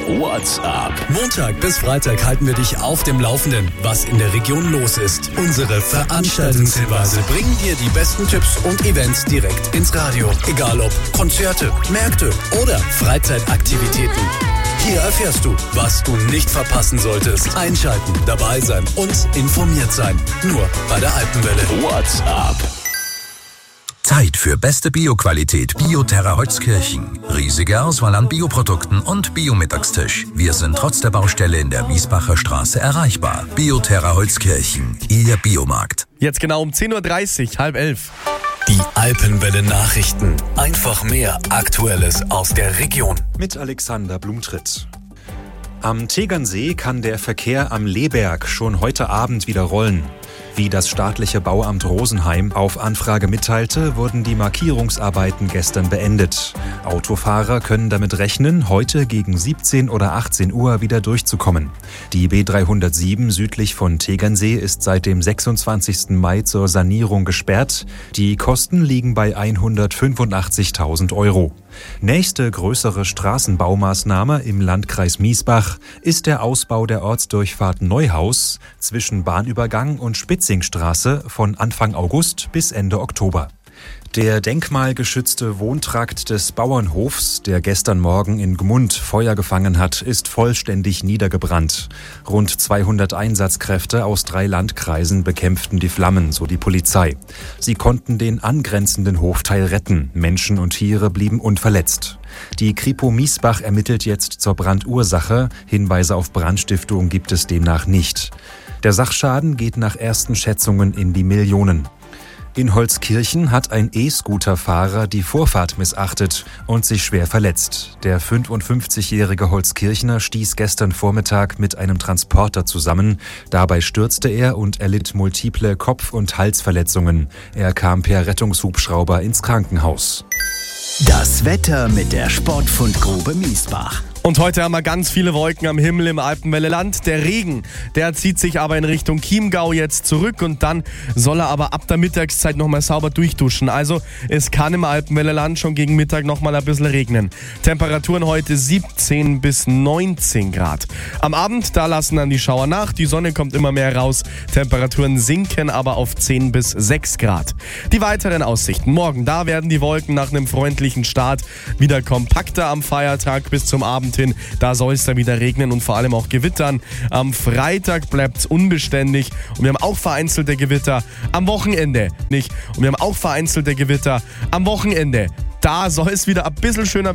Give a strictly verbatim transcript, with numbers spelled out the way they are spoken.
What's up? Montag bis Freitag halten wir dich auf dem Laufenden, was in der Region los ist. Unsere Veranstaltungshinweise bringen dir die besten Tipps und Events direkt ins Radio. Egal ob Konzerte, Märkte oder Freizeitaktivitäten. Hier erfährst du, was du nicht verpassen solltest. Einschalten, dabei sein und informiert sein. Nur bei der Alpenwelle. What's up? Zeit für beste Bioqualität Bioterra Holzkirchen. Riesige Auswahl an Bioprodukten und Biomittagstisch. Wir sind trotz der Baustelle in der Miesbacher Straße erreichbar. Bioterra Holzkirchen, Ihr Biomarkt. Jetzt genau um zehn Uhr dreißig, halb elf. Die Alpenwelle Nachrichten. Einfach mehr Aktuelles aus der Region. Mit Alexander Blumtritt. Am Tegernsee kann der Verkehr am Lehberg schon heute Abend wieder rollen. Wie das staatliche Bauamt Rosenheim auf Anfrage mitteilte, wurden die Markierungsarbeiten gestern beendet. Autofahrer können damit rechnen, heute gegen siebzehn oder achtzehn Uhr wieder durchzukommen. Die B dreihundertsieben südlich von Tegernsee ist seit dem sechsundzwanzigsten Mai zur Sanierung gesperrt. Die Kosten liegen bei hundertfünfundachtzigtausend Euro. Nächste größere Straßenbaumaßnahme im Landkreis Miesbach ist der Ausbau der Ortsdurchfahrt Neuhaus zwischen Bahnübergang und Spitzingstraße von Anfang August bis Ende Oktober. Der denkmalgeschützte Wohntrakt des Bauernhofs, der gestern Morgen in Gmund Feuer gefangen hat, ist vollständig niedergebrannt. Rund zweihundert Einsatzkräfte aus drei Landkreisen bekämpften die Flammen, so die Polizei. Sie konnten den angrenzenden Hofteil retten. Menschen und Tiere blieben unverletzt. Die Kripo Miesbach ermittelt jetzt zur Brandursache. Hinweise auf Brandstiftung gibt es demnach nicht. Der Sachschaden geht nach ersten Schätzungen in die Millionen. In Holzkirchen hat ein E-Scooter-Fahrer die Vorfahrt missachtet und sich schwer verletzt. Der fünfundfünfzigjährige Holzkirchner stieß gestern Vormittag mit einem Transporter zusammen. Dabei stürzte er und erlitt multiple Kopf- und Halsverletzungen. Er kam per Rettungshubschrauber ins Krankenhaus. Das Wetter mit der Sportfundgrube Miesbach. Und heute haben wir ganz viele Wolken am Himmel im Alpenwelleland. Der Regen, der zieht sich aber in Richtung Chiemgau jetzt zurück und dann soll er aber ab der Mittagszeit nochmal sauber durchduschen. Also es kann im Alpenwelleland schon gegen Mittag nochmal ein bisschen regnen. Temperaturen heute siebzehn bis neunzehn Grad. Am Abend, da lassen dann die Schauer nach, die Sonne kommt immer mehr raus. Temperaturen sinken aber auf zehn bis sechs Grad. Die weiteren Aussichten. Morgen, da werden die Wolken nach einem freundlichen Start wieder kompakter am Feiertag bis zum Abend hin. Da soll es dann wieder regnen und vor allem auch gewittern. Am Freitag bleibt es unbeständig und wir haben auch vereinzelte Gewitter am Wochenende. Nicht. Und wir haben auch vereinzelte Gewitter am Wochenende. Da soll es wieder ein bisschen schöner